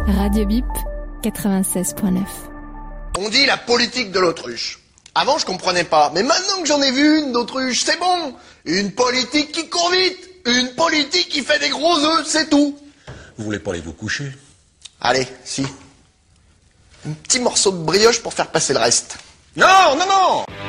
Radio Bip 96.9. On dit la politique de l'autruche. Avant, je comprenais pas. Mais maintenant que j'en ai vu une d'autruche, c'est bon. Une politique qui court vite. Une politique qui fait des gros œufs, c'est tout. Vous voulez pas aller vous coucher? Allez, si. Un petit morceau de brioche pour faire passer le reste. Non, non, non!